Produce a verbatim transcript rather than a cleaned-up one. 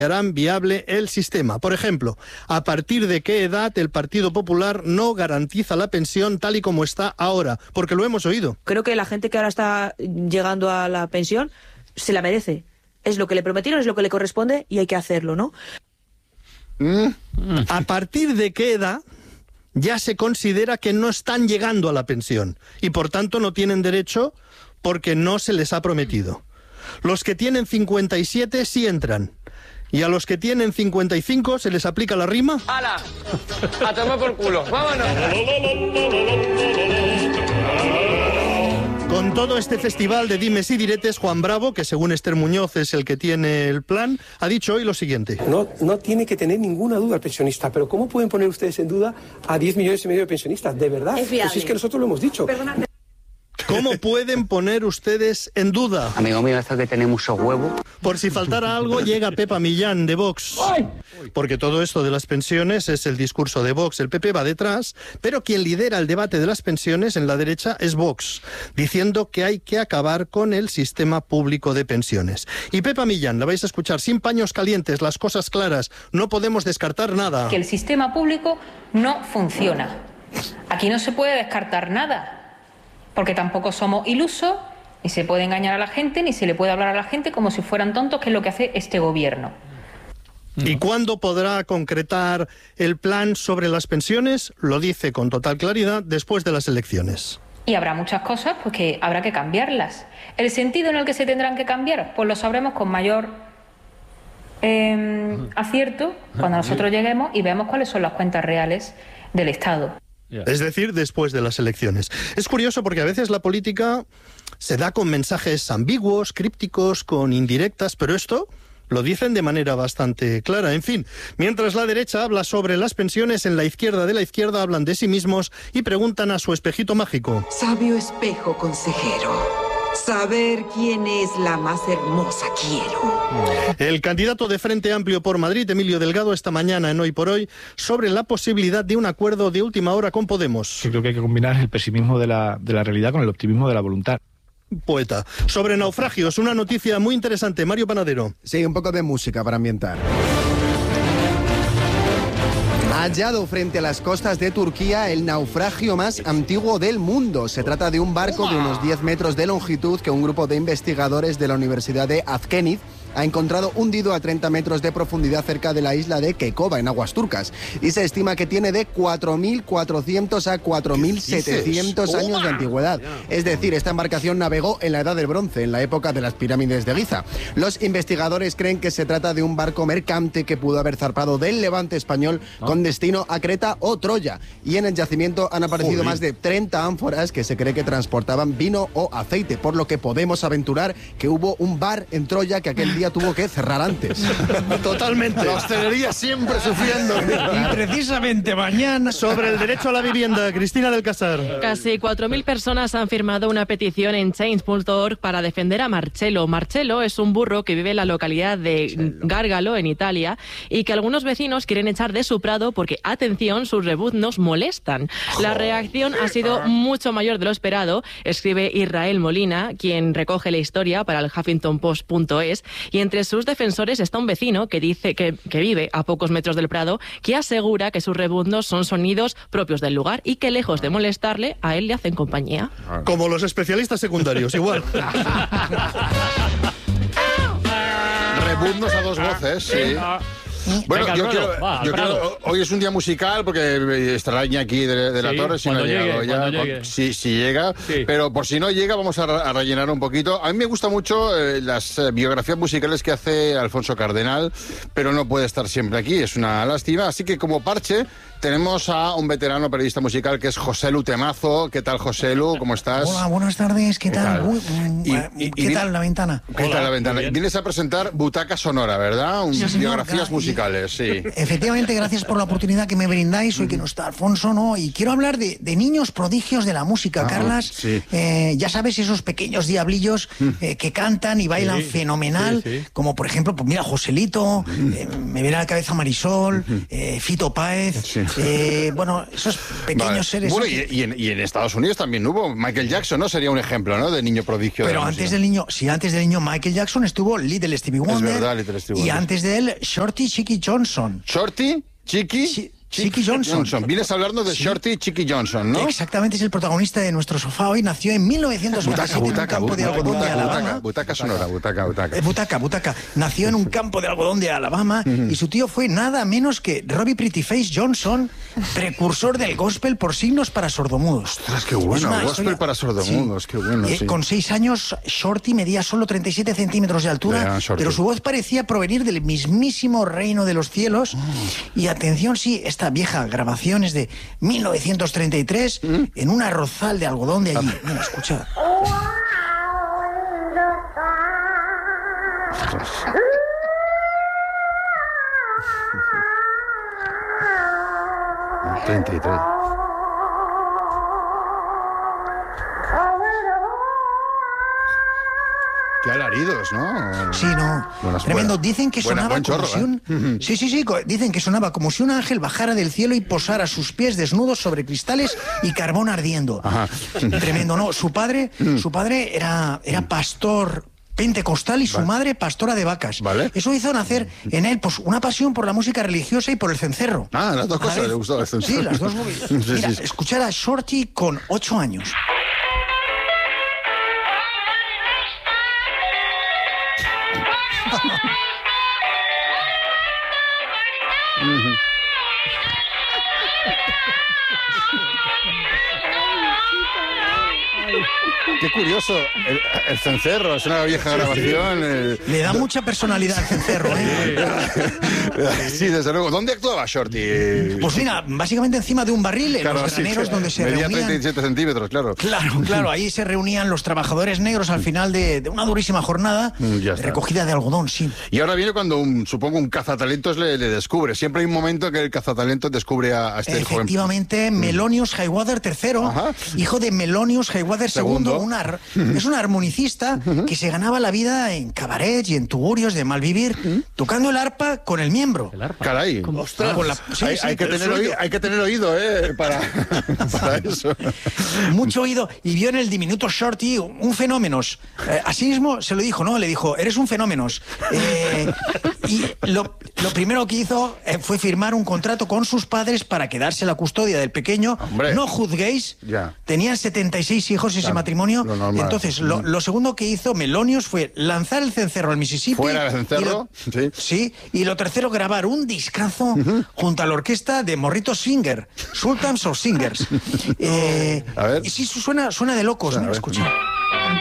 harán viable el sistema. Por ejemplo, ¿a partir de qué edad el Partido Popular no garantiza la pensión tal y como está ahora? Porque lo hemos oído. Creo que la gente que ahora está llegando a la pensión se la merece. Es lo que le prometieron, es lo que le corresponde y hay que hacerlo, ¿no? ¿A partir de qué edad ya se considera que no están llegando a la pensión y por tanto no tienen derecho porque no se les ha prometido? Los que tienen cincuenta y siete sí entran. ¿Y a los que tienen cincuenta y cinco se les aplica la rima? ¡Hala! ¡A tomar por culo! ¡Vámonos! Con todo este festival de dimes y diretes, Juan Bravo, que según Esther Muñoz es el que tiene el plan, ha dicho hoy lo siguiente. No, no tiene que tener ninguna duda el pensionista, pero ¿cómo pueden poner ustedes en duda a diez millones y medio de pensionistas? ¿De verdad? Es viable. Pues es que nosotros lo hemos dicho. Perdona. ¿Cómo pueden poner ustedes en duda? Amigo mío, esto que tiene mucho huevo. Por si faltara algo, llega Pepa Millán, de Vox. Porque todo esto de las pensiones es el discurso de Vox. El P P va detrás, pero quien lidera el debate de las pensiones en la derecha es Vox, diciendo que hay que acabar con el sistema público de pensiones. Y Pepa Millán, la vais a escuchar sin paños calientes, las cosas claras, no podemos descartar nada. Que el sistema público no funciona. Aquí no se puede descartar nada. Porque tampoco somos ilusos, ni se puede engañar a la gente, ni se le puede hablar a la gente como si fueran tontos, que es lo que hace este gobierno. ¿Y cuándo podrá concretar el plan sobre las pensiones? Lo dice con total claridad después de las elecciones. Y habrá muchas cosas pues que habrá que cambiarlas. El sentido en el que se tendrán que cambiar, pues lo sabremos con mayor eh, acierto cuando nosotros lleguemos y veamos cuáles son las cuentas reales del Estado. Es decir, después de las elecciones. Es curioso porque a veces la política se da con mensajes ambiguos, crípticos, con indirectas, pero esto lo dicen de manera bastante clara. En fin, mientras la derecha habla sobre las pensiones, en la izquierda de la izquierda hablan de sí mismos y preguntan a su espejito mágico. Sabio espejo consejero, saber quién es la más hermosa quiero. El candidato de Frente Amplio por Madrid, Emilio Delgado, esta mañana en Hoy por Hoy, sobre la posibilidad de un acuerdo de última hora con Podemos. Yo creo que hay que combinar el pesimismo de la, de la realidad con el optimismo de la voluntad. Poeta. Sobre naufragios, una noticia muy interesante. Mario Panadero. Sí, un poco de música para ambientar. Hallado frente a las costas de Turquía el naufragio más antiguo del mundo. Se trata de un barco de unos diez metros de longitud que un grupo de investigadores de la Universidad de Azkenit ha encontrado hundido a treinta metros de profundidad cerca de la isla de Kekova, en aguas turcas. Y se estima que tiene de cuatro mil cuatrocientos a cuatro mil setecientos años de antigüedad. Es decir, esta embarcación navegó en la Edad del Bronce, en la época de las pirámides de Giza. Los investigadores creen que se trata de un barco mercante que pudo haber zarpado del Levante español con destino a Creta o Troya. Y en el yacimiento han aparecido Joder. más de treinta ánforas que se cree que transportaban vino o aceite, por lo que podemos aventurar que hubo un bar en Troya que aquel día tuvo que cerrar antes. Totalmente. La hostelería siempre sufriendo. Y precisamente mañana... Sobre el derecho a la vivienda, Cristina del Casar. Casi cuatro mil personas han firmado una petición en change punto org para defender a Marcello. Marcello es un burro que vive en la localidad de Gárgalo, en Italia, y que algunos vecinos quieren echar de su prado porque, atención, sus rebuznos molestan. La reacción ha sido mucho mayor de lo esperado, escribe Israel Molina, quien recoge la historia para el Huffington Post punto es, y entre sus defensores está un vecino que dice que, que vive a pocos metros del prado, que asegura que sus rebuznos son sonidos propios del lugar y que, lejos de molestarle, a él le hacen compañía. Como los especialistas secundarios, igual. Rebuznos a dos voces, sí. Bueno, Venga, yo, quiero, va, yo quiero, hoy es un día musical porque estará Iñaki de, de la sí, Torre, si no ha llegado ya, llegue. Si, si llega, sí. Pero por si no llega vamos a, a rellenar un poquito. A mí me gustan mucho eh, las eh, biografías musicales que hace Alfonso Cardenal, pero no puede estar siempre aquí, es una lástima, así que como parche tenemos a un veterano periodista musical que es José Lu Temazo. ¿Qué tal, José Lu? ¿Cómo estás? Hola, buenas tardes. ¿Qué, ¿Qué tal? tal? Uy, y, y, ¿Qué y, tal la ventana? ¿Qué Hola, tal la ventana? Vienes a presentar Butaca Sonora, ¿verdad? Un, sí, biografías musicales. musicales, sí. Efectivamente, gracias por la oportunidad que me brindáis. Hoy que no está Alfonso, ¿no? Y quiero hablar de, de niños prodigios de la música, ah, Carlas. Sí. Eh, ya sabes, esos pequeños diablillos eh, que cantan y bailan sí, fenomenal, sí, sí. como por ejemplo, pues mira, Joselito, eh, me viene a la cabeza Marisol, eh, Fito Páez, sí. eh, bueno, esos pequeños vale. seres... Bueno, y, y, en, y en Estados Unidos también hubo Michael Jackson, ¿no? Sería un ejemplo, ¿no? De niño prodigio. Pero de antes música. del niño, sí, antes del niño Michael Jackson estuvo Little Stevie Wonder. Es verdad, Little Stevie Wonder. Y antes de él, Shorty Chicky Johnson. ¿Shorty? ¿Chiqui? Sí. Chicky Johnson. Johnson. Vienes hablando de sí. Shorty Chicky Johnson, ¿no? Exactamente, es el protagonista de nuestro sofá hoy. Nació en mil novecientos noventa y siete en un campo de algodón de Alabama. Butaca sonora, butaca, butaca. Eh, butaca, butaca. Nació en un campo de algodón de Alabama y su tío fue nada menos que Robbie Prettyface Johnson, precursor del gospel por signos para sordomudos. Ostras, qué bueno, gospel historia... para sordomudos, sí. qué bueno, eh, sí. Con seis años, Shorty medía solo treinta y siete centímetros de altura, yeah, pero su voz parecía provenir del mismísimo reino de los cielos. Oh. Y atención, sí, esta vieja grabación es de mil novecientos treinta y tres ¿Mm? En un arrozal de algodón de allí. Mira, escucha. treinta y tres. Qué alaridos, ¿no? Sí, no. Buenas, Tremendo. Buena, Dicen que sonaba buena, como chorro, si un... ¿eh? Sí, sí, sí. Dicen que sonaba como si un ángel bajara del cielo y posara sus pies desnudos sobre cristales y carbón ardiendo. Ajá. Tremendo, ¿no? Su padre, su padre era, era pastor pentecostal y su vale. madre pastora de vacas. Vale. Eso hizo nacer en él pues una pasión por la música religiosa y por el cencerro. Ah, las dos cosas le gustó el cencerro. Sí, las dos. sí, Mira, sí. escuchar a Shorty con ocho años. uh-huh. Qué curioso, el, el cencerro, es una vieja grabación. El... Le da mucha personalidad al cencerro, ¿eh? Sí, desde luego. ¿Dónde actuaba Shorty? Pues mira, básicamente encima de un barril, en claro, los graneros sí, donde se medía reunían... treinta y siete centímetros, claro. Claro, claro, ahí se reunían los trabajadores negros al final de, de una durísima jornada de recogida de algodón, sí. Y ahora viene cuando, un, supongo, un cazatalentos le, le descubre. Siempre hay un momento que el cazatalentos descubre a, a este Efectivamente, joven. Efectivamente, Melonius Highwater tercero, Ajá. hijo de Melonius Highwater segundo, un Ar, es un armonicista uh-huh. que se ganaba la vida en cabarets y en tugurios de malvivir, uh-huh. tocando el arpa con el miembro. ¿El arpa? Caray. Ostras, con la, sí, hay, sí, hay, que tener oído, hay que tener oído, ¿eh? Para, para eso. Mucho oído. Y vio en el diminuto Shorty un fenómeno. Eh, así mismo se lo dijo, ¿no? Le dijo, eres un fenómeno. Eh, y lo, lo primero que hizo eh, fue firmar un contrato con sus padres para quedarse la custodia del pequeño. Hombre. No juzguéis. Ya. Tenían setenta y seis hijos ese claro, matrimonio. Lo Entonces, lo, lo segundo que hizo Melonius fue lanzar el cencerro al Mississippi. ¿Fuera del cencerro? Y lo, sí. sí. Y lo tercero, grabar un discazo uh-huh. junto a la orquesta de Morrito Singer, Sultans of Singers. eh, a ver. Y sí, suena, suena de locos, ¿no? Escucha.